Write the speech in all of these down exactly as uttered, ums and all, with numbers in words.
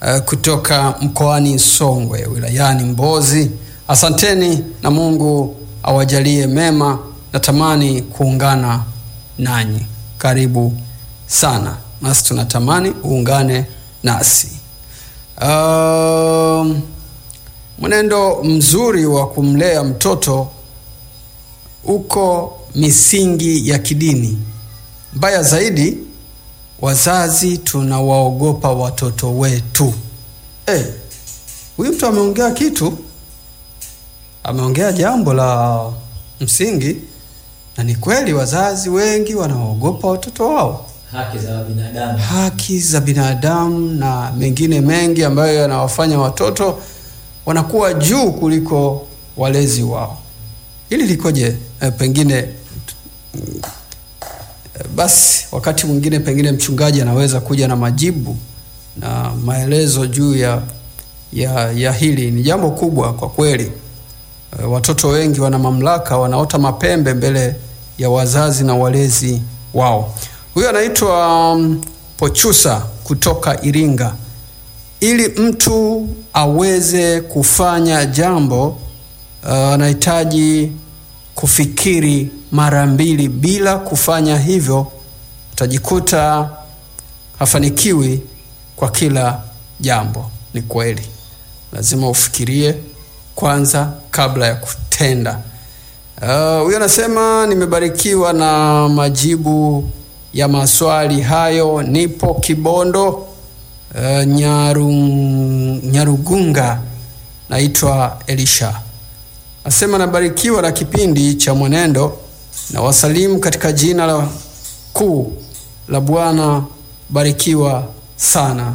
uh, kutoka mkoani Songwe wilayani Mbozi. Asanteni na Mungu awajalie mema. Natamani kuungana nanyi. Karibu sana. Nasi tunatamani uungane nasi. Uh, mwenendo mzuri wa kumlea mtoto uko misingi ya kidini. Mbaya zaidi, wazazi tunawaogopa watoto wetu. Eh, huyu mtu ameongea kitu, ameongea jambo la msingi, na ni kweli wazazi wengi wanaogopa watoto wao. Haki za binadamu. Haki za binadamu na mengine mengi ambayo yanawafanya watoto wanakuwa juu kuliko walezi wao. Hili likoje? E, pengine e, basi wakati mwingine pengine mchungaji anaweza kuja na majibu na maelezo juu ya, ya, ya hili. Ni jambo kubwa kwa kweli. E, watoto wengi wana mamlaka, wanaota mapembe mbele ya wazazi na walezi wao. Huyu anaitwa um, Pochusa kutoka Iringa. Ili mtu aweze kufanya jambo anahitaji uh, kufikiri mara mbili. Bila kufanya hivyo utajikuta hafanikiwi kwa kila jambo. Ni kweli, lazima ufikirie kwanza kabla ya kutenda. Huyu uh, anasema nimebarikiwa na majibu ya maswali hayo. Nipo Kibondo uh, Nyaru, Nyarugunga. Naitwa Elisha. Asema nabarikiwa na kipindi cha Mwenendo na wasalimu katika jina la kuu la Bwana. Barikiwa sana.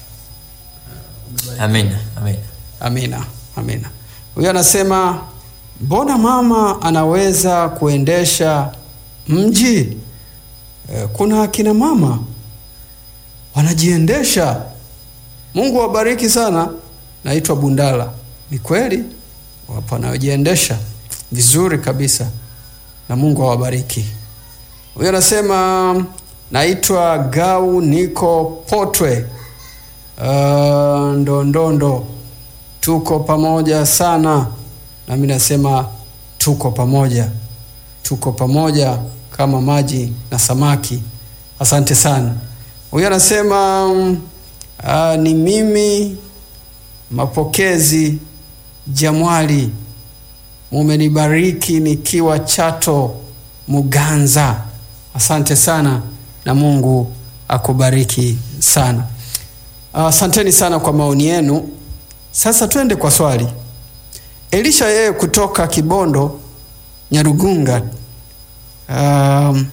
Amina, amina. Amina, amina. Huyu anasema mbona mama anaweza kuendesha mji? E, kuna akina mama wanajiendesha. Mungu wabariki sana. Naitwa Bundala. Ni kweli wapo wanaojiendesha vizuri kabisa, na Mungu awabariki. Huyo anasema naitwa Gau, niko Potwe uh, Ndondondo. Tuko pamoja sana. Na mimi nasema tuko pamoja, tuko pamoja kama maji na samaki. Asante sana. Huyo anasema uh, ni mimi Mapokezi Jamwali, mumenibariki nikiwa Chato Muganza. Asante sana na Mungu akubariki sana. Asanteni uh, sana kwa maoni yenu. Sasa twende kwa swali. Elisha yeye kutoka Kibondo Nyarugunga um,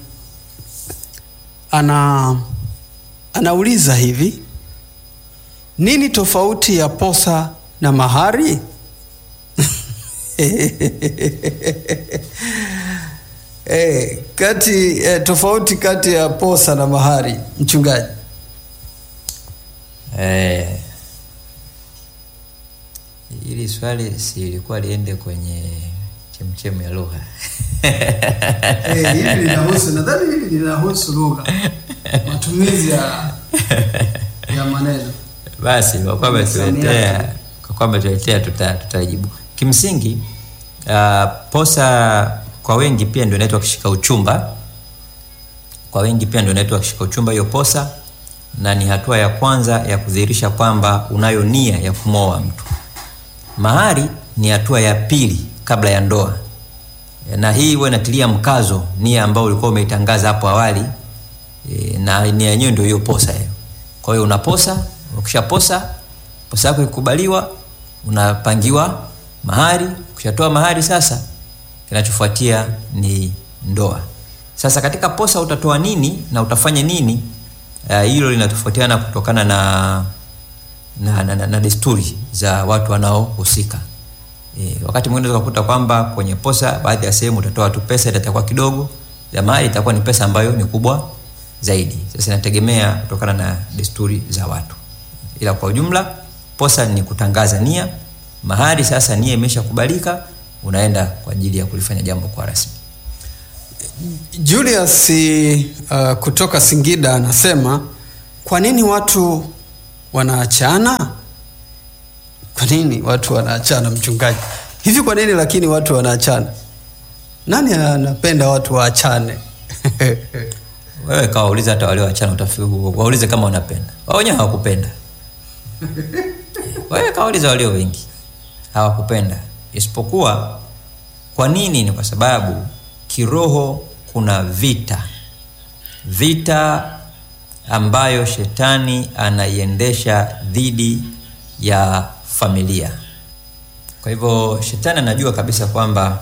ana anauliza hivi: nini tofauti ya posa na mahari? Eh, kati eh, tofauti kati ya posa na mahari, mchungaji. Eh, ili swali si ilikuwa liende kwenye chemchemu ya lugha. Eh, hili linahusu, nadhani hili linahusu lugha. Matumizi ya ya maneno. Basi kwa kwamba tuletea kwa kwamba tuletea tuta, tutajibu. Kimsingi uh, posa kwa wengi pia ndio inaitwa kushika uchumba. Kwa wengi pia ndio inaitwa kushika uchumba hiyo posa, na ni hatua ya kwanza ya kudhihirisha kwamba unayo nia ya kumwoa mtu. Mahari ni hatua ya pili kabla ya ndoa. Na hii wewe inatilia mkazo nia ambayo ulikuwa umeitangaza hapo awali, e, na nia yenyewe ndio hiyo posa hiyo. Kwa hiyo unaposa, ukishaposa posa yako ikubaliwa, unapangiwa mahari. Ukishatoa mahari, sasa kinachofuatia ni ndoa. Sasa katika posa utatoa nini na utafanya nini? Uh, hilo linatofautiana kutokana na na, na, na, na desturi za watu wanaohusika. E, wakati mwingine ukakuta kwamba kwenye posa baadhi ya sehemu utatoa tu pesa, itakuwa kidogo, ya mahari itakuwa ni pesa ambayo ni kubwa zaidi. Sasa inategemea kutokana na desturi za watu. Ila kwa ujumla posa ni kutangaza nia, mahari sasa nia imeshakubalika, unaenda kwa ajili ya kulifanya jambo kwa rasmi. Julius uh, kutoka Singida anasema kwa nini watu wanaachana? Kwa nini watu wanaachana, mchungaji? Hivi kwa nini lakini watu wanaachana? Nani anapenda watu waachane? Wewe kawauliza hata wale waachana, utafikiria waulize kama wanapenda. Wao wenyewe hawakupenda. Wewe kawauliza wale wengi hawakupenda. Isipokuwa kwa nini? Ni kwa sababu kiroho kuna vita. Vita ambayo shetani anaiendesha dhidi ya familia. Kwa hivyo shetani anajua kabisa kwamba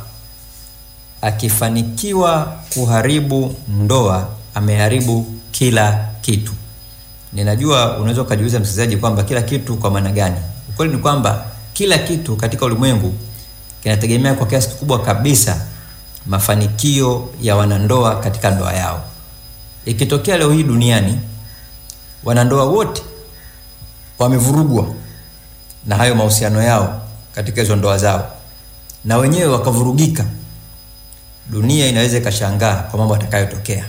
akifanikiwa kuharibu ndoa, ameharibu kila kitu. Ninajua unaweza kujiuliza msikilizaji kwamba kila kitu kwa maana gani? Ukweli ni kwamba kila kitu katika ulimwengu kinategemea kwa kiasi kikubwa kabisa mafanikio ya wanandoa katika ndoa yao. Ikitokea leo hii duniani wanandoa wote wamevurugwa na hayo mahusiano yao katika hizo ndoa zao, na wenyewe wakavurugika, dunia inaweza ikashangaa kwa mambo yatakayotokea.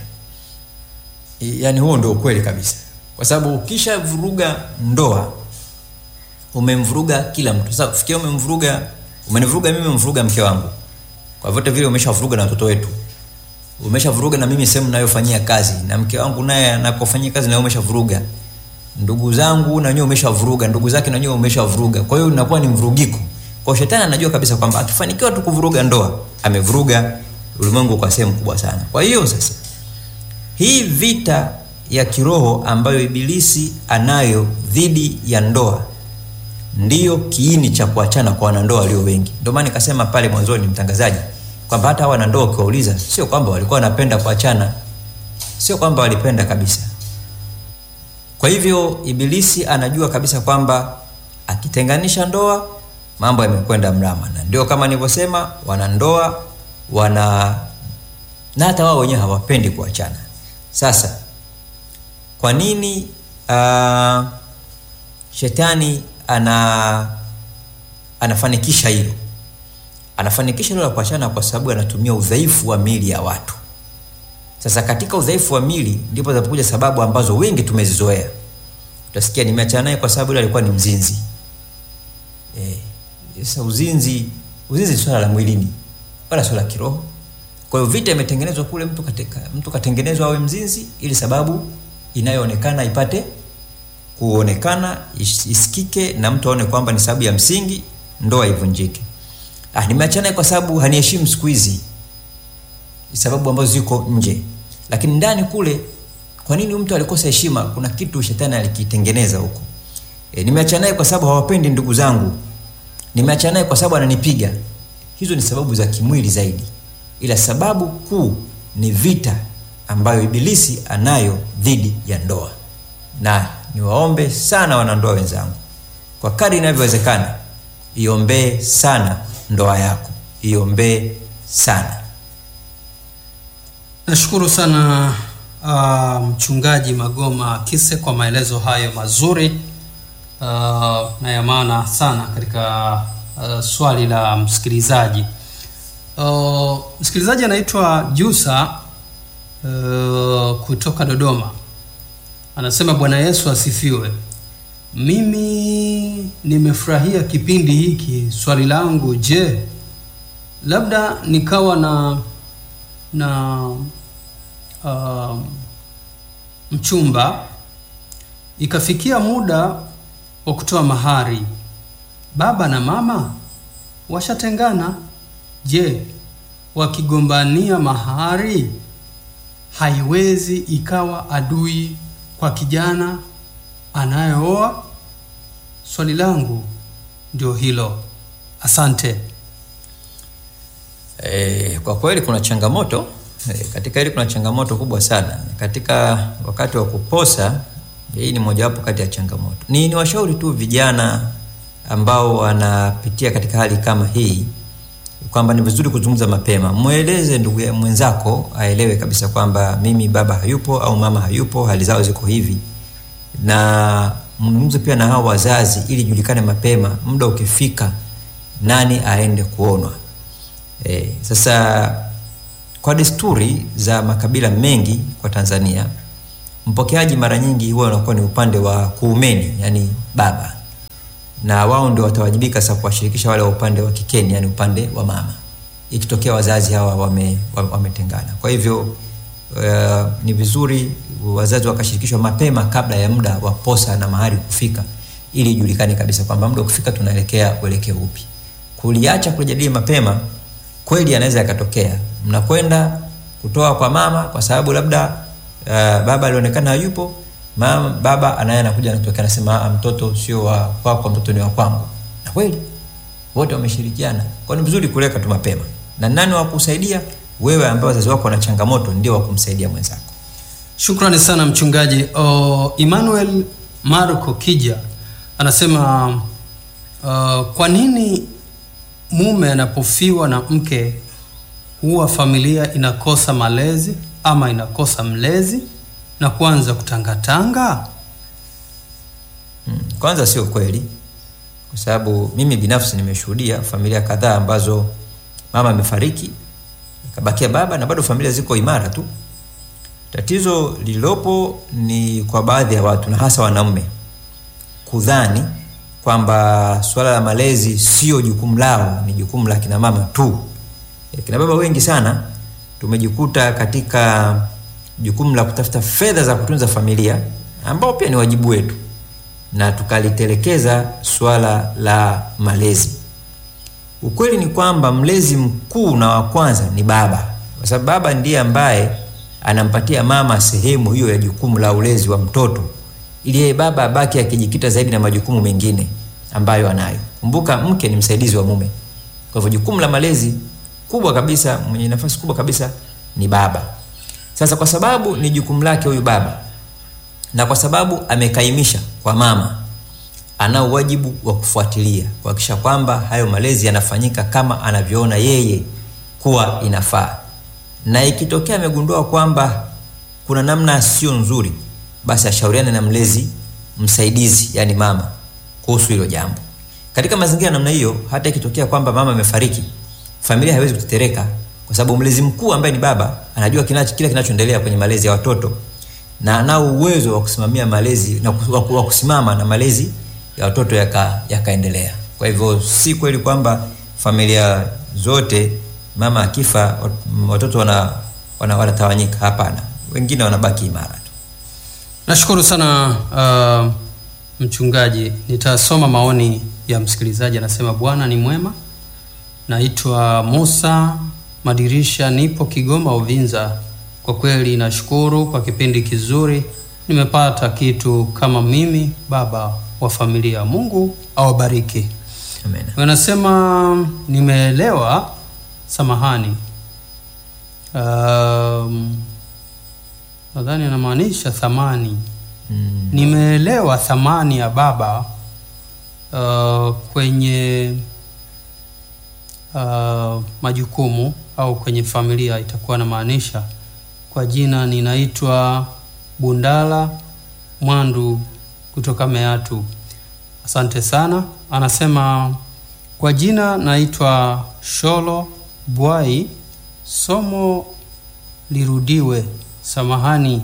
Yaani huo ndio ukweli kabisa. Kwa sababu ukisha vuruga ndoa, umemvuruga kila mtu. Sasa kufikia umemvuruga, umenivuruga mimi, umemvuruga mke wangu. Kwa vyote vile umeshavuruga na watoto wetu. Umeshavuruga na mimi sehemu ninayofanyia kazi, na mke wangu naye anapofanyia kazi na wewe umeshavuruga. Ndugu zangu na wenyewe umeshavuruga, ndugu zake na wenyewe umeshavuruga. Kwa hiyo inakuwa ni mvurugiko. Kwa shetani anajua kabisa kwamba akifanikiwa tu kuvuruga ndoa, amevuruga ulimwengu kwa sehemu kubwa sana. Kwa hiyo sasa hii vita ya kiroho ambayo ibilisi anayo dhidi ya ndoa ndiyo kiini cha kuachana kwa wanandoa walio wengi. Ndio maana nikasema pale mwanzoni, mtangazaji, kwamba hata wanandoa ukiwauliza, sio kwamba walikuwa wanapenda kuachana, sio kwamba walipenda kabisa. Kwa hivyo ibilisi anajua kabisa kwamba akitenganisha ndoa mambo yamekwenda mrama, na ndio kama nilivyosema, wanandoa wana na hata wao wenyewe hawapendi kuachana. Sasa kwa nini uh, shetani ana anafanikisha hilo? Anafanikisha hilo la kuachana kwa sababu anatumia udhaifu wa miili ya watu. Sasa katika udhaifu wa miili ndipo zinapokuja sababu ambazo wengi tumezizoea. Utasikia nimeachana naye kwa sababu yule alikuwa ni mzinzi. Eh, sasa uzinzi, uzinzi ni swala la mwilini, wala swala la kiroho. Kwa hiyo vita imetengenezwa kule, mtu katika mtu katengenezwa awe mzinzi ili sababu inayoonekana ipate kuonekana, isikike, na mtu aone kwamba ni sababu ya msingi ndoa ivunjike. Ah, nimeachana kwa sababu haniheshimu siku hizi. Sababu ambazo ziko nje. Lakini ndani kule, kwa nini mtu alikosa heshima? Kuna kitu shetani alikitengeneza huko. E, nimeachana kwa sababu hawapendi ndugu zangu. Nimeachana kwa sababu ananipiga. Hizo ni sababu za kimwili zaidi. Ila sababu kuu ni vita ambayo ibilisi anayo dhidi ya ndoa. Na niwaombe sana wanandoa wenzangu, kwa kadri inavyowezekana, iombee sana ndoa yako. Iombee sana. Nashukuru sana uh, mchungaji Magoma Kise kwa maelezo hayo mazuri uh, na ya maana sana katika uh, swali la msikilizaji. Uh, msikilizaji anaitwa Jusa uh, kutoka Dodoma. Anasema Bwana Yesu asifiwe. Mimi nimefurahia kipindi hiki. Swali langu, je, labda nikawa na na uh, mchumba, ikafikia muda wa kutoa mahari, baba na mama washatengana. Je, wakigombania mahari haiwezi ikawa adui kwa kijana anayeoa? Swali langu ndio hilo. Asante. E, kwa kweli kuna changamoto e, katika hili kuna changamoto kubwa sana katika wakati wa kuposa. Hii ni moja wapo kati ya changamoto. Ni niwashauri tu vijana ambao wanapitia katika hali kama hii kwamba ni vizuri kuzungumza mapema. Mueleze ndugu mwenzako aelewe kabisa kwamba mimi baba hayupo au mama hayupo, hali zao ziko hivi, na mzungumze pia na hao wazazi ili julikane mapema, muda ukifika nani aende kuonwa. E, sasa kwa desturi za makabila mengi kwa Tanzania, mpokeaji mara nyingi huwa unakuwa ni upande wa kuumeni, yani baba, na wao ndio watawajibika sasa kuwashirikisha wale wa upande wa kikeni, yani upande wa mama, ikitokea wazazi hawa wame wametengana. Kwa hivyo uh, ni vizuri wazazi wakashirikishwa mapema kabla ya muda wa posa na mahari kufika, ili ijulikane kabisa kwamba muda ukifika tunaelekea kuelekea upi. Kuliacha kujadili mapema, kweli anaweza yakatokea mnakwenda kutoa kwa mama kwa sababu labda uh, baba alionekana hayupo, mama baba anaye anakuja anatokea anasema mtoto sio wa kwako, mtoto ni wa kwangu, na kweli wote wameshirikiana. Kwa ni vizuri kuleka tu mapema. Na nani wa kusaidia? Wewe ambaye wazazi wako wana changamoto ndio wa kumsaidia mwenzako. Shukrani sana mchungaji. O, Emmanuel Marco Kija anasema uh, kwa nini mume anapofiwa na mke huwa familia inakosa malezi ama inakosa mlezi na kuanza kutangatanga? Hmm. Kwanza sio kweli, kwa sababu mimi binafsi nimeshuhudia familia kadhaa ambazo mama amefariki kabakia baba na bado familia ziko imara tu. Tatizo lililopo ni kwa baadhi ya watu na hasa wanaume kudhani kwamba swala la malezi sio jukumu lao, ni jukumu la kina mama tu. Kina baba wengi sana tumejikuta katika jukumu la kutafuta fedha za kutunza familia, ambao pia ni wajibu wetu, na tukalitelekeza swala la malezi. Ukweli ni kwamba mlezi mkuu na wa kwanza ni baba, kwa sababu baba ndiye ambaye anampatia mama sehemu hiyo ya jukumu la ulezi wa mtoto, ili yeye baba abaki akijikita zaidi na majukumu mengine ambayo anayo. Kumbuka mke ni msaidizi wa mume. Kwa hivyo jukumu la malezi kubwa kabisa, mwenye nafasi kubwa kabisa ni baba. Sasa kwa sababu ni jukumu lake huyu baba, na kwa sababu amekaimisha kwa mama, ana wajibu wa kufuatilia kuhakikisha kwamba hayo malezi yanafanyika kama anavyoona yeye kuwa inafaa. Na ikitokea amegundua kwamba kuna namna sio nzuri, basi ashauriane na mlezi msaidizi, yani mama, kuhusu hilo jambo. Katika mazingira namna hiyo, hata ikitokea kwamba mama amefariki, familia haiwezi kutetereka, kwa sababu mlezi mkuu ambaye ni baba anajua kinacho kile kinachoendelea kwenye malezi ya watoto, na anao uwezo wa kusimamia malezi na wa kusimama na malezi ya watoto yaka yakaendelea. Kwa hivyo si kweli kwamba familia zote mama akifa watoto wana wanatawanyika. Hapana, wengine wanabaki imara tu. Nashukuru sana uh, mchungaji. Nitasoma maoni ya msikilizaji. Anasema Bwana ni mwema. Naitwa Musa Madirisha, nipo Kigoma Uvinza. Kwa kweli nashukuru kwa kipindi kizuri. Nimepata kitu kama mimi baba wa familia. Mungu awabariki. Amen. Wanasema nimeelewa, samahani. Um, nadhani anamaanisha thamani. Mm. Nimeelewa thamani ya baba uh, kwenye uh, majukumu au kwenye familia, itakuwa na maanisha. Kwa jina ninaitwa Bundala Mwandu kutoka Meatu. Asante sana. Anasema kwa jina naitwa Sholo Bwai, somo lirudiwe, samahani.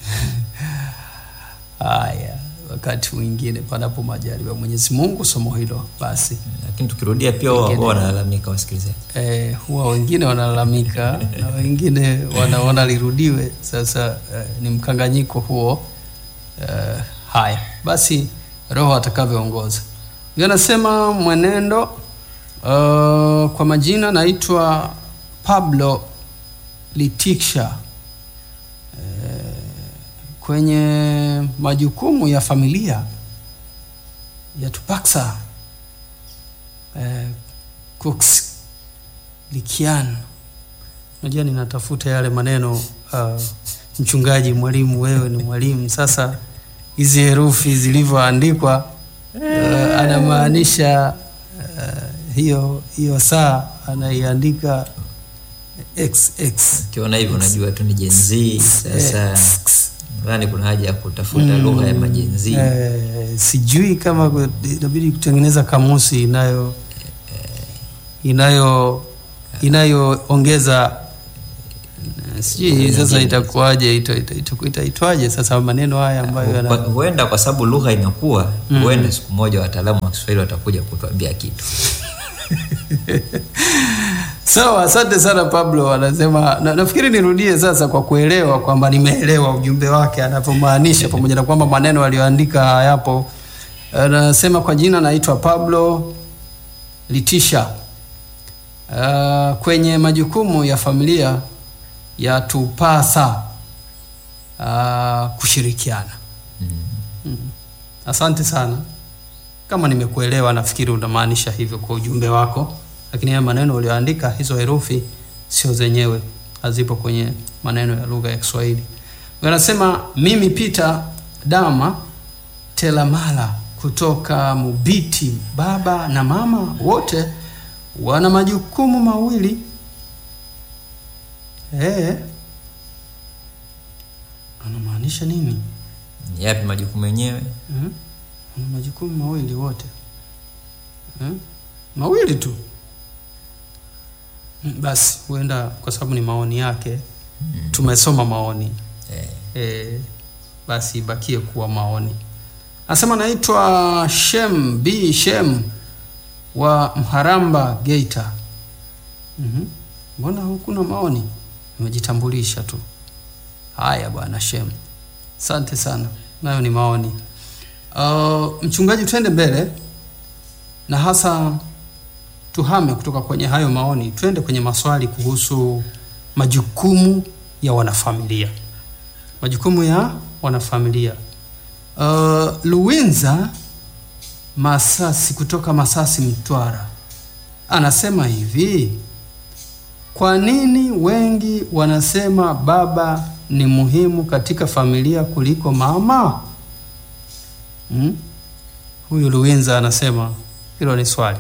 Haya, wakati mwingine panapo majaliwa Mwenyezi Mungu somo hilo basi. Lakini tukirudia pia wao wanalalamika wasikilizaji. Eh, huwa wengine wanalalamika na wengine wanaona lirudiwe. Sasa eh, ni mkanganyiko huo. Eh, haya, basi Roho atakavyoongoza. Yanasema mwenendo uh, kwa majina naitwa Pablo Litiksha. Eh, kwenye majukumu ya familia ya Tupaksa eh, Cooks Likian. Unajua ninatafuta yale maneno uh, mchungaji, mwalimu, wewe ni mwalimu. Sasa hizi herufi zilivyoandikwa uh, anamaanisha uh, hiyo hiyo saa anaiandika X X. Kiona hivyo unajua tu ni Gen Z. Sasa nadhani kuna haja ya kutafuta mm, lugha ya Gen Z. Eh, sijui kama inabidi kutengeneza kamusi inayo inayo inayoongeza Sijui sasa itakuwaje, itaitwaje sasa maneno haya ambayo yana huenda kwa sababu lugha inakuwa mm. huenda siku moja wataalamu wa Kiswahili watakuja kutuambia kitu. Sawa, so, asante sana Pablo. Anasema na, nafikiri nirudie sasa kwa kuelewa kwamba nimeelewa ujumbe wake anapomaanisha, pamoja na kwamba maneno aliyoandika hayapo. Anasema kwa jina naitwa Pablo Litisha. Uh, kwenye majukumu ya familia ya tupasa uh, kushirikiana. Mm. Mm. Asante sana. Kama nimekuelewa nafikiri unamaanisha hivyo kwa ujumbe wako, lakini haya maneno ulioandika, hizo herufi sio zenyewe, hazipo kwenye maneno ya lugha ya Kiswahili. Wanasema mimi Peter Dama Telamala kutoka Mubiti, baba na mama wote wana majukumu mawili. Eh. Anamaanisha nini? Ni yapi majukumu yenyewe? Mhm. Wana majukumu mawili wote. Eh? Mawili tu. Basi huenda kwa sababu ni maoni yake. Mm. Tumesoma maoni. Eh. Eh, basi ibakie kuwa maoni. Anasema naitwa Shem B Shem wa Mharamba Geita. Mhm. Mbona hukuna maoni? Nimejitambulisha tu. Haya bwana Shem. Asante sana. Nayo ni maoni. Uh, mchungaji, twende mbele na hasa tuhame kutoka kwenye hayo maoni, twende kwenye maswali kuhusu majukumu ya wanafamilia. Majukumu ya wanafamilia. Uh, Luwinza Masasi kutoka Masasi Mtwara anasema hivi: kwa nini wengi wanasema baba ni muhimu katika familia kuliko mama? Hmm? Huyu Luwinza anasema hilo ni swali.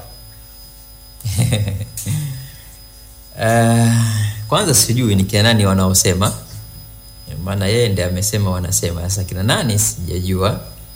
uh, kwanza sijui ni kina nani wanaosema, maana yeye ndiye amesema wanasema. Sasa kina nani sijajua.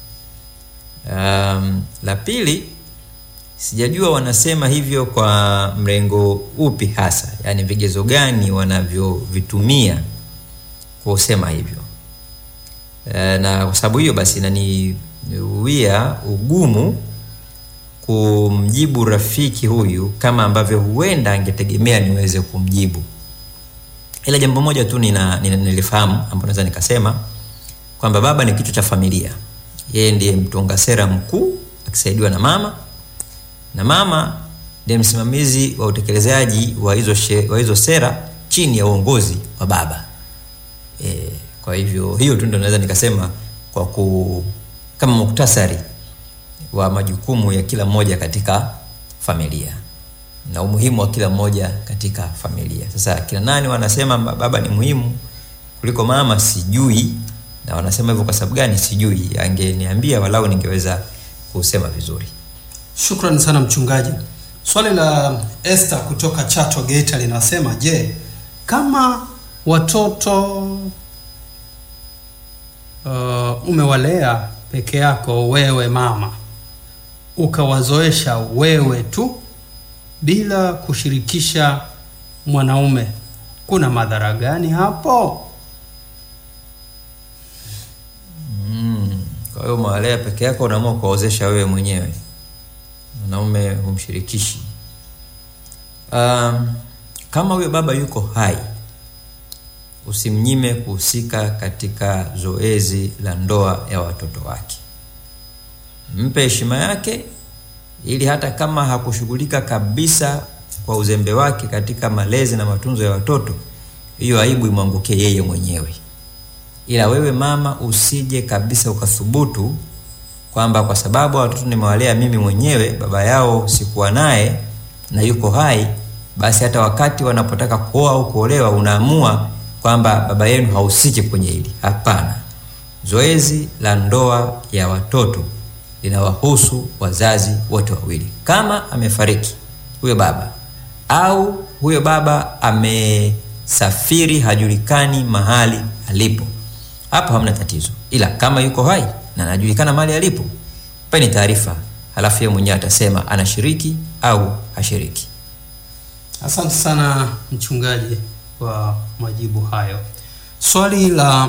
Um, la pili sijajua wanasema hivyo kwa mrengo upi hasa, yani vigezo gani wanavyovitumia kusema hivyo. Uh, na kwa sababu hiyo basi inaniwia ugumu kumjibu rafiki huyu kama ambavyo huenda angetegemea niweze kumjibu. Ila jambo moja tu nina, nina nilifahamu ambapo naweza nikasema kwamba baba ni kichwa cha familia. Yeye ndiye mtunga sera mkuu akisaidiwa na mama, na mama ndiye msimamizi wa utekelezaji wa hizo she, wa hizo sera chini ya uongozi wa baba. E, kwa hivyo hiyo tu ndio naweza nikasema kwa ku, kama muktasari wa majukumu ya kila mmoja katika familia na umuhimu wa kila mmoja katika familia. Sasa kila nani wanasema baba ni muhimu kuliko mama sijui, na wanasema hivyo kwa sababu gani sijui. Angeniambia walau ningeweza kusema vizuri. Shukrani sana mchungaji. Swali la Esther kutoka Chato Geita linasema, je, kama watoto uh, umewalea peke yako wewe mama, ukawazoesha wewe tu bila kushirikisha mwanaume, kuna madhara gani hapo? Mm, kwa hiyo umewalea peke yako, unaamua kuwaozesha wewe mwenyewe, mwanaume humshirikishi. Um, kama huyo baba yuko hai, usimnyime kuhusika katika zoezi la ndoa ya watoto wake. Mpe heshima yake, ili hata kama hakushughulika kabisa kwa uzembe wake katika malezi na matunzo ya watoto, hiyo aibu imwangukie yeye mwenyewe. Ila wewe mama usije kabisa ukathubutu kwamba kwa sababu watoto nimewalea mimi mwenyewe, baba yao sikuwa naye na yuko hai, basi hata wakati wanapotaka kuoa au kuolewa unaamua kwamba baba yenu hahusiki kwenye hili. Hapana. Zoezi la ndoa ya watoto linawahusu wazazi wote wawili. Kama amefariki huyo baba au huyo baba amesafiri hajulikani mahali alipo, hapo hamna tatizo. Ila kama yuko hai na anajulikana mahali alipo, peni taarifa, halafu yeye mwenyewe atasema anashiriki au hashiriki. Asante sana mchungaji. kwa majibu hayo. Swali la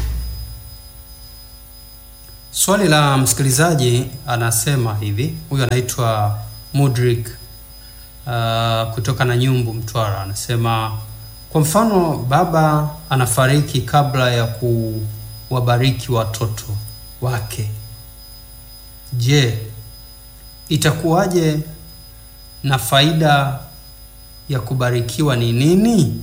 swali la msikilizaji anasema hivi, huyu anaitwa Mudrik uh, kutoka na Nyumbu, Mtwara, anasema kwa mfano baba anafariki kabla ya kuwabariki watoto wake. Je, itakuwaje na faida ya kubarikiwa ni nini?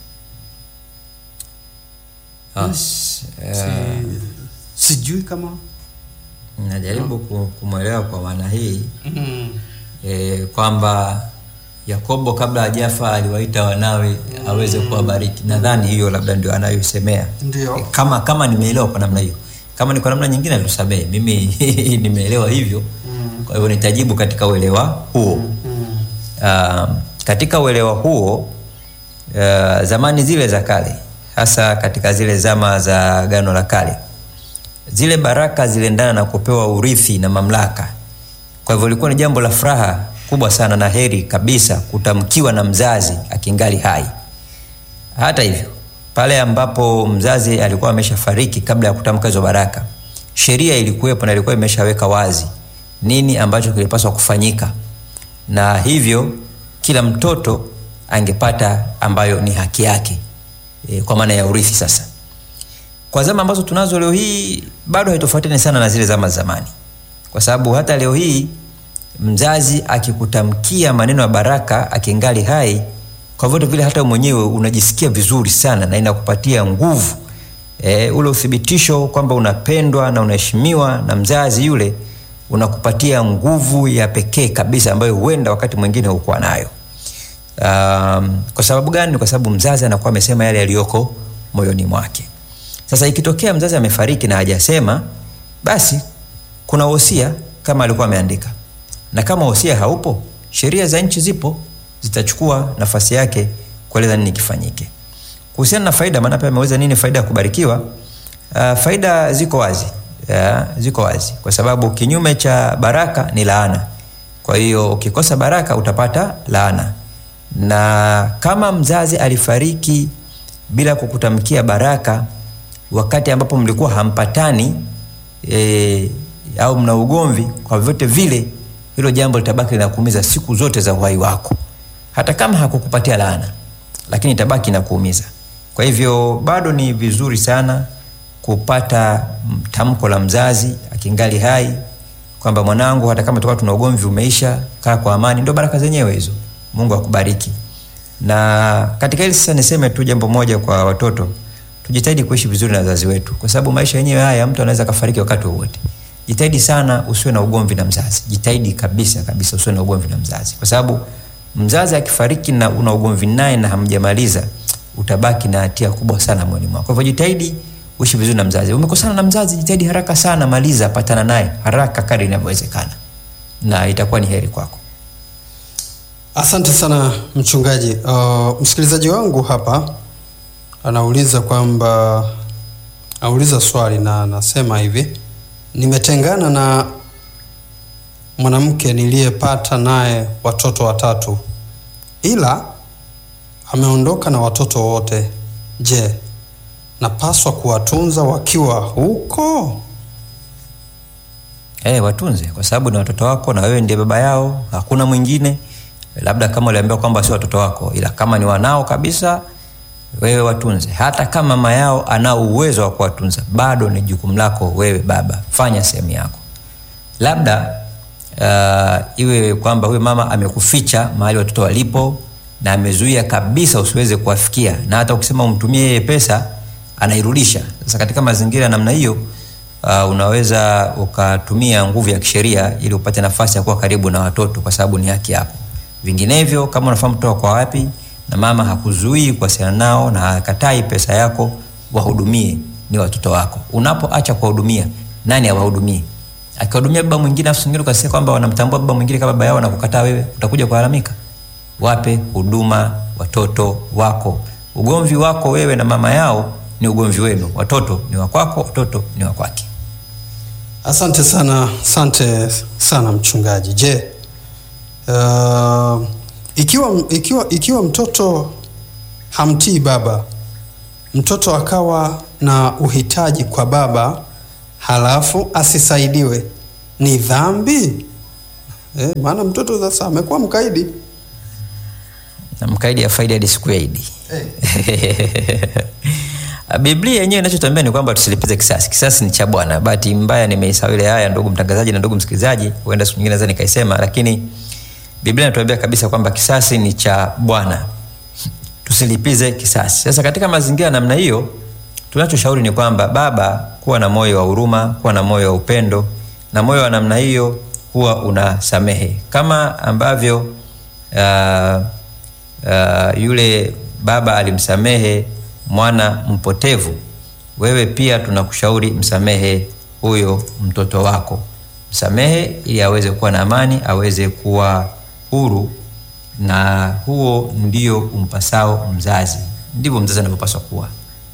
Yes, uh, si, sijui kama najaribu no. kumwelewa kwa maana hii mm. e, kwamba Yakobo kabla hajafa aliwaita wanawe mm. aweze kuwabariki. Nadhani hiyo labda ndio anayosemea. Ndio. E, kama kama nimeelewa kwa namna hiyo. Kama ni kwa namna nyingine tusamehe. Mimi nimeelewa hivyo. Mm. Kwa hivyo nitajibu katika uelewa huo. Mm. Uh, katika uelewa huo uh, zamani zile za kale, hasa katika zile zama za Agano la Kale, zile baraka ziliendana na kupewa urithi na mamlaka. Kwa hivyo ilikuwa ni jambo la furaha kubwa sana na heri kabisa kutamkiwa na mzazi akingali hai. Hata hivyo, pale ambapo mzazi alikuwa ameshafariki kabla ya kutamka hizo baraka, sheria ilikuwepo na ilikuwa imeshaweka wazi nini ambacho kilipaswa kufanyika, na hivyo kila mtoto angepata ambayo ni haki yake, e, kwa maana ya urithi. Sasa kwa zama ambazo tunazo leo hii bado haitofautiani sana na zile zama zamani, kwa sababu hata leo hii mzazi akikutamkia maneno ya baraka akingali hai, kwa vyote vile hata mwenyewe unajisikia vizuri sana na inakupatia nguvu, e, ule uthibitisho kwamba unapendwa na unaheshimiwa na mzazi yule unakupatia nguvu ya pekee kabisa ambayo huenda wakati mwingine hukuwa nayo. Um, kwa sababu gani? Kwa sababu mzazi anakuwa amesema yale yaliyoko moyoni mwake. Sasa ikitokea mzazi amefariki na hajasema, basi kuna wosia kama alikuwa ameandika. Na kama wosia haupo, sheria za nchi zipo, zitachukua nafasi yake kueleza nini kifanyike. Kuhusiana na faida, maana pia ameweza nini faida ya kubarikiwa? Uh, faida ziko wazi. Ya, ziko wazi. Kwa sababu kinyume cha baraka ni laana. Kwa hiyo ukikosa baraka utapata laana. Na kama mzazi alifariki bila kukutamkia baraka wakati ambapo mlikuwa hampatani, e, au mna ugomvi, kwa vyote vile hilo jambo litabaki linakuumiza siku zote za uhai wako. Hata kama hakukupatia laana, lakini itabaki inakuumiza. Kwa hivyo bado ni vizuri sana kupata tamko la mzazi akingali hai kwamba mwanangu, hata kama tukao tuna ugomvi umeisha, kaa kwa amani. Ndio baraka zenyewe hizo. Mungu akubariki. Na katika hili sasa niseme tu jambo moja kwa watoto. Tujitahidi kuishi vizuri na wazazi wetu, kwa sababu maisha yenyewe haya mtu anaweza kufariki wakati wowote. Jitahidi sana usiwe na ugomvi na mzazi. Jitahidi kabisa kabisa usiwe na ugomvi na mzazi, kwa sababu mzazi akifariki na una ugomvi naye na hamjamaliza, utabaki na hatia kubwa sana moyoni mwako. Kwa hivyo jitahidi uishi vizuri na mzazi. Umekosana na mzazi, jitahidi haraka sana maliza, patana naye haraka kadri inavyowezekana, na itakuwa ni heri kwako. Asante sana mchungaji. Uh, msikilizaji wangu hapa anauliza kwamba anauliza swali na anasema hivi: nimetengana na mwanamke niliyepata naye watoto watatu, ila ameondoka na watoto wote. Je, napaswa kuwatunza wakiwa huko? Eh, hey, watunze, kwa sababu ni watoto wako na wewe ndiye baba yao, hakuna mwingine. Labda kama uliambiwa kwamba si watoto wako, ila kama ni wanao kabisa, wewe watunze. Hata kama mama yao ana uwezo wa kuwatunza, bado ni jukumu lako wewe baba. Fanya sehemu yako. Labda uh, iwe kwamba huyo mama amekuficha mahali watoto walipo na amezuia kabisa usiweze kuwafikia, na hata ukisema umtumie yeye pesa anairudisha. Sasa katika mazingira namna hiyo, uh, unaweza ukatumia nguvu ya kisheria ili upate nafasi ya kuwa karibu na watoto, kwa sababu ni haki yako. Vinginevyo, kama unafahamu mtoto kwa wapi na mama hakuzuii kuwasiliana nao na hakatai pesa yako, wahudumie, ni watoto wako. Unapoacha kuwahudumia, nani awahudumie? Akiwahudumia baba mwingine afu singine ukasema kwamba wanamtambua baba mwingine kama baba yao na kukataa wewe, utakuja kulalamika. Wape huduma watoto wako. Ugomvi wako wewe na mama yao ni ugomvi wenu. Watoto ni wa kwako, watoto ni wa kwake. Asante sana, asante sana mchungaji. Je, uh, ikiwa ikiwa ikiwa mtoto hamtii baba, mtoto akawa na uhitaji kwa baba halafu asisaidiwe, ni dhambi? Eh, maana mtoto sasa amekuwa mkaidi. Na mkaidi ya faida hadi siku ya Idi. Eh. Biblia yenyewe inachotuambia ni kwamba tusilipize kisasi. Kisasi ni cha Bwana. Bahati mbaya nimeisahau ile aya, ndugu mtangazaji na ndugu msikilizaji, huenda siku nyingine naweza nikaisema, lakini Biblia inatuambia kabisa kwamba kisasi ni cha Bwana. Tusilipize kisasi. Sasa katika mazingira namna hiyo, tunachoshauri ni kwamba baba, kuwa na moyo wa huruma, kuwa na moyo wa upendo, na moyo wa namna hiyo huwa unasamehe. Kama ambavyo uh, uh, yule baba alimsamehe mwana mpotevu, wewe pia tunakushauri msamehe huyo mtoto wako. Msamehe ili aweze kuwa na amani, aweze kuwa huru, na huo ndio umpasao mzazi. Ndivyo mzazi anavyopaswa kuwa.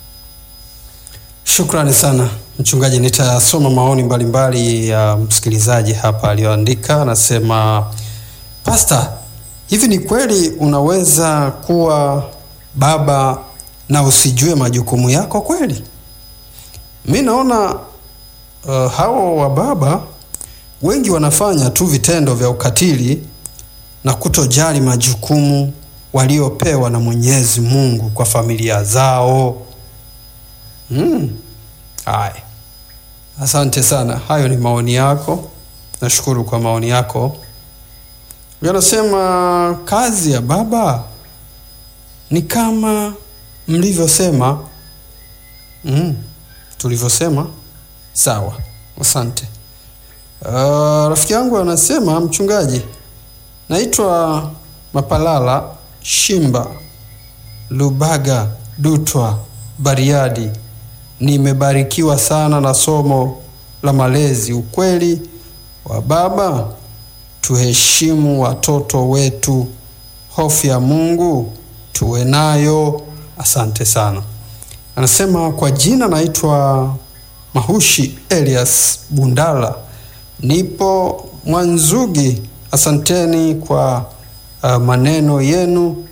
Shukrani sana mchungaji. Nitasoma maoni mbalimbali ya msikilizaji hapa aliyoandika. Anasema, Pastor, hivi ni kweli unaweza kuwa baba na usijue majukumu yako kweli? Mimi naona uh, hao wa baba wengi wanafanya tu vitendo vya ukatili na kutojali majukumu waliopewa na Mwenyezi Mungu kwa familia zao. Hmm. Hai. Asante sana. Hayo ni maoni yako. Nashukuru kwa maoni yako. Yanasema kazi ya baba ni kama mlivyosema. Mm. Tulivyosema. Sawa. Asante. Uh, rafiki yangu anasema, mchungaji, naitwa Mapalala Shimba Lubaga Dutwa Bariadi. Nimebarikiwa sana na somo la malezi. Ukweli wa baba, tuheshimu watoto wetu, hofu ya Mungu tuwe nayo. Asante sana. Anasema, kwa jina naitwa Mahushi Elias Bundala, nipo Mwanzugi. Asanteni kwa uh, maneno yenu,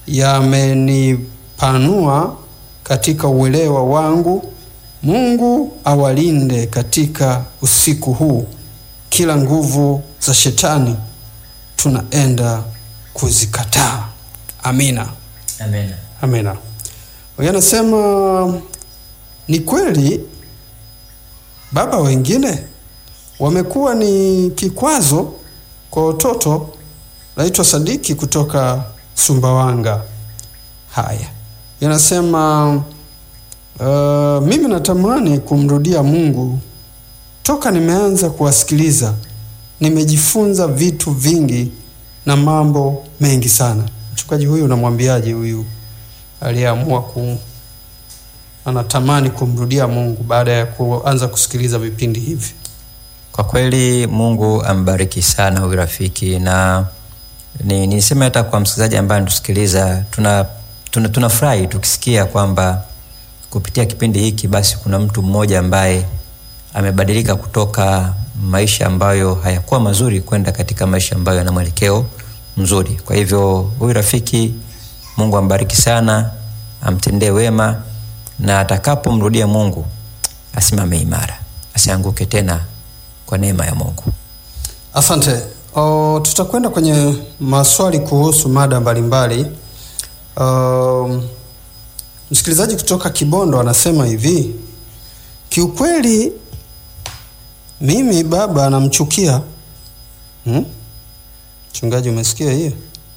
yamenipanua katika uelewa wangu. Mungu awalinde katika usiku huu. Kila nguvu za shetani tunaenda kuzikataa. Amina. Amina. Amina. Wanasema ni kweli baba wengine wamekuwa ni kikwazo kwa watoto. Naitwa Sadiki kutoka Sumbawanga. Haya. Yanasema uh, mimi natamani kumrudia Mungu. Toka nimeanza kuwasikiliza, nimejifunza vitu vingi na mambo mengi sana. Mchungaji huyu unamwambiaje huyu aliyeamua ku anatamani kumrudia Mungu baada ya kuanza kusikiliza vipindi hivi? Kwa kweli Mungu ambariki sana huyu rafiki, na ni niseme hata kwa msikilizaji ambaye anatusikiliza, tuna tuna tunafurahi tukisikia kwamba kupitia kipindi hiki basi kuna mtu mmoja ambaye amebadilika kutoka maisha ambayo hayakuwa mazuri kwenda katika maisha ambayo yana mwelekeo mzuri. Kwa hivyo huyu rafiki, Mungu ambariki sana, amtendee wema, na atakapomrudia Mungu asimame imara, asianguke tena kwa neema ya Mungu. Asante. O, tutakwenda kwenye maswali kuhusu mada mbalimbali. Um, msikilizaji kutoka Kibondo anasema hivi, kiukweli mimi baba anamchukia. Hmm? Mchungaji umesikia hiyo?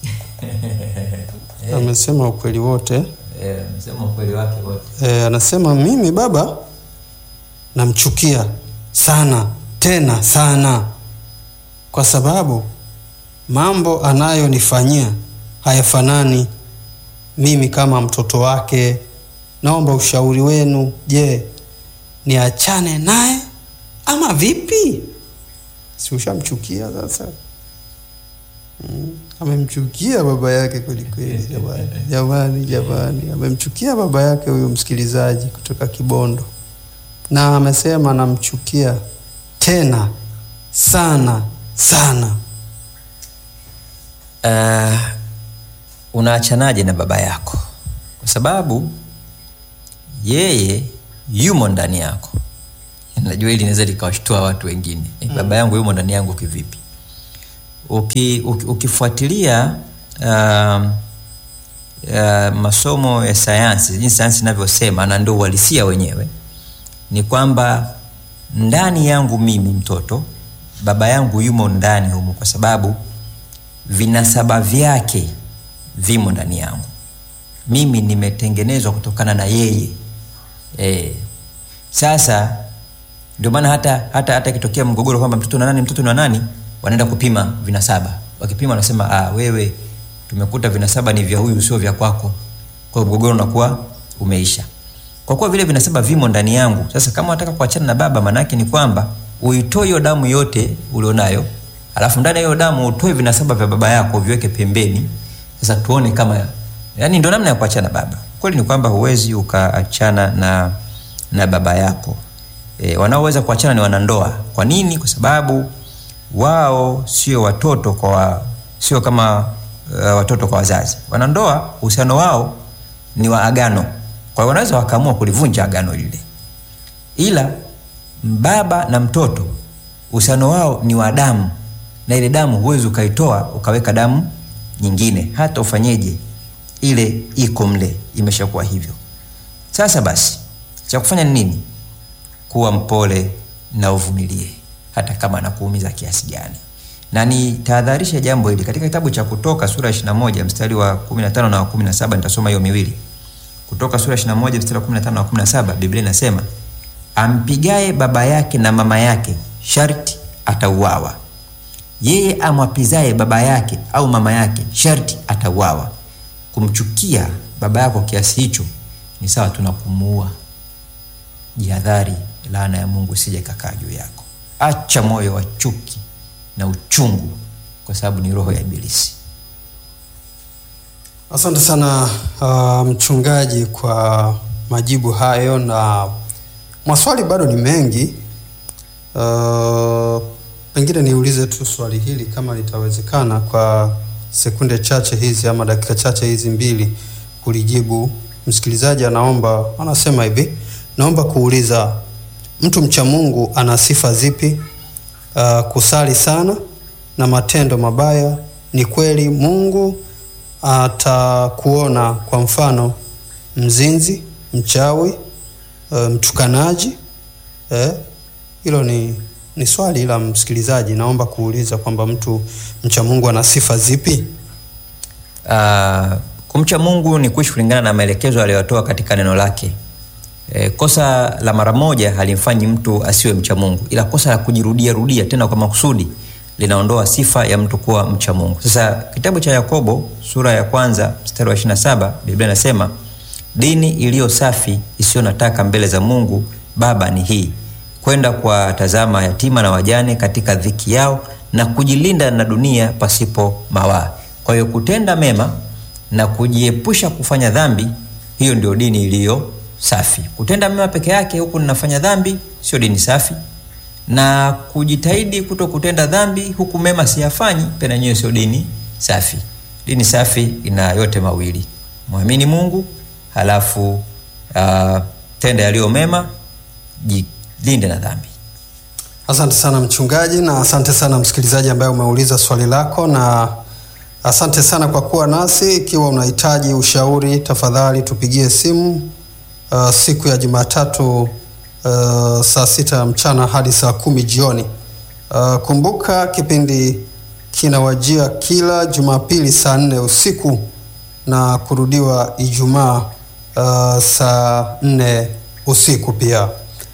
Amesema ukweli wote. Eh, amesema ukweli wake wote. Eh, anasema mimi baba namchukia sana, tena sana, kwa sababu mambo anayonifanyia hayafanani. Mimi kama mtoto wake naomba ushauri wenu. Je, niachane naye ama vipi? Si ushamchukia sasa? Hmm. Amemchukia baba yake kweli kweli jamani. Jamani jamani, amemchukia baba yake huyo msikilizaji kutoka Kibondo. Na amesema namchukia tena sana sana. Uh, unaachanaje na baba yako? kwa sababu yeye yumo ndani yako. Najua hili linaweza likawashtua watu wengine. Mm. Baba yangu yumo ndani yangu kivipi? Uki, uki, ukifuatilia uh, uh, masomo ya sayansi, jinsi sayansi inavyosema na ndio uhalisia wenyewe, ni kwamba ndani yangu mimi mtoto, baba yangu yumo ndani humo, kwa sababu vinasaba vyake vimo ndani yangu. Mimi nimetengenezwa kutokana na yeye. Eh, sasa ndio maana hata hata hata kitokea mgogoro kwamba mtoto na nani mtoto na nani, wanaenda kupima vinasaba. Wakipima wanasema ah, wewe tumekuta vinasaba ni vya huyu sio vya kwako. Kwa hiyo mgogoro unakuwa umeisha. Kwa kuwa vile vinasaba vimo ndani yangu, sasa kama unataka kuachana na baba, maana yake ni kwamba uitoe hiyo damu yote ulionayo, alafu ndani ya hiyo damu utoe vinasaba vya baba yako viweke pembeni. Sasa tuone kama, yani ndio namna ya kuachana baba. Kweli ni kwamba huwezi ukaachana na na baba yako. E, wanaoweza kuachana ni wanandoa. Kwa nini? Kwa sababu wao sio watoto kwa sio kama uh, watoto kwa wazazi. Wanandoa uhusiano wao ni wa agano. Kwa hiyo wanaweza wakaamua kulivunja agano lile. Ila baba na mtoto uhusiano wao ni wa damu, na ile damu huwezi ukaitoa ukaweka damu nyingine, hata ufanyeje ile iko mle, imeshakuwa hivyo. Sasa basi cha kufanya ni nini? Kuwa mpole na uvumilie hata kama anakuumiza kiasi gani. Na ni tahadharisha jambo hili katika kitabu cha Kutoka sura ishirini na moja mstari wa kumi na tano na wa kumi na saba. Nitasoma hiyo miwili. Kutoka sura ishirini na moja mstari wa kumi na tano na wa kumi na saba, Biblia inasema, ampigaye baba yake na mama yake sharti atauawa. Yeye amwapizaye baba yake au mama yake sharti atauawa. Kumchukia baba yako kiasi hicho ni sawa tunakumuua. Jihadhari, laana ya Mungu sije kakaa juu yako. Acha moyo wa chuki na uchungu, kwa sababu ni roho ya Ibilisi. Asante sana uh, mchungaji kwa majibu hayo, na maswali bado ni mengi. Uh, pengine niulize tu swali hili kama litawezekana kwa sekunde chache hizi ama dakika chache hizi mbili kulijibu. Msikilizaji anaomba, anasema hivi: naomba kuuliza, mtu mcha Mungu ana sifa zipi? Uh, kusali sana na matendo mabaya. Ni kweli Mungu atakuona, kwa mfano mzinzi, mchawi, uh, mtukanaji? Eh, hilo ni ni swali la msikilizaji. Naomba kuuliza kwamba mtu mcha Mungu ana sifa zipi? Uh, kumcha Mungu ni kuishi kulingana na maelekezo aliyotoa katika neno lake. E, kosa la mara moja halimfanyi mtu asiwe mcha Mungu, ila kosa la kujirudia rudia tena kwa makusudi linaondoa sifa ya mtu kuwa mcha Mungu. Sasa kitabu cha Yakobo sura ya kwanza mstari wa ishirini na saba, Biblia inasema, dini iliyo safi isiyo nataka mbele za Mungu Baba ni hii: kwenda kwa tazama yatima na wajane katika dhiki yao na kujilinda na dunia pasipo mawaa. Kwa hiyo kutenda mema na kujiepusha kufanya dhambi, hiyo ndio dini iliyo safi. Kutenda mema peke yake huku ninafanya dhambi sio dini safi, na kujitahidi kuto kutenda dhambi huku mema siyafanyi pia yenyewe sio dini safi. Dini safi ina yote mawili: muamini Mungu, halafu uh, tenda yaliyo mema, jilinde na dhambi. Asante sana mchungaji, na asante sana msikilizaji ambaye umeuliza swali lako, na asante sana kwa kuwa nasi. Ikiwa unahitaji ushauri, tafadhali tupigie simu uh, siku ya Jumatatu uh, saa sita mchana hadi saa kumi jioni. Uh, kumbuka kipindi kinawajia kila Jumapili saa nne usiku na kurudiwa Ijumaa uh, saa nne usiku pia.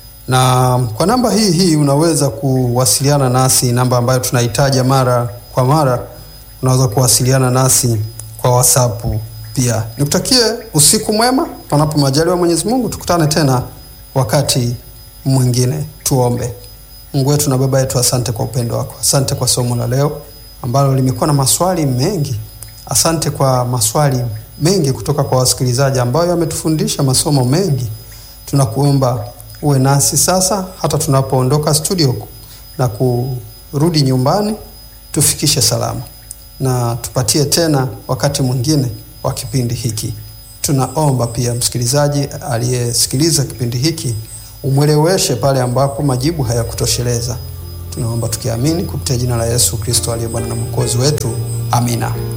Na kwa namba hii hii unaweza kuwasiliana nasi, namba ambayo tunahitaji mara kwa mara. Unaweza kuwasiliana nasi kwa WhatsApp pia. Nikutakie usiku mwema, panapo majaliwa Mwenyezi Mungu. Tukutane tena wakati mwingine. Tuombe. Mungu wetu na Baba yetu, asante kwa upendo wako. Asante kwa somo la leo ambalo limekuwa na maswali mengi. Asante kwa maswali mengi kutoka kwa wasikilizaji ambao wametufundisha masomo mengi. Tunakuomba uwe nasi sasa hata tunapoondoka studio na kurudi nyumbani, tufikishe salama, na tupatie tena wakati mwingine wa kipindi hiki. tunaomba pia msikilizaji aliyesikiliza kipindi hiki umweleweshe pale ambapo majibu hayakutosheleza. Tunaomba tukiamini kupitia jina la Yesu Kristo aliye Bwana na Mwokozi wetu. Amina.